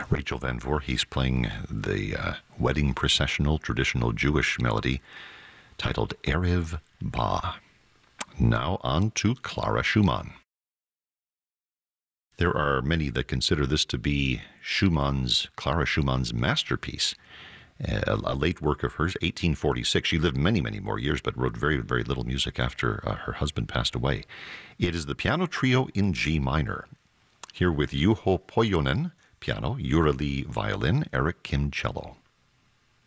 Rachel Van Voorhees playing the wedding processional traditional Jewish melody titled Erev Ba. Now on to Clara Schumann. There are many that consider this to be Clara Schumann's masterpiece. A late work of hers, 1846. She lived many, many more years, but wrote very, very little music after her husband passed away. It is the piano trio in G minor. Here with Juho Pojonen, piano, Jura Lee, violin, Eric Kim, cello.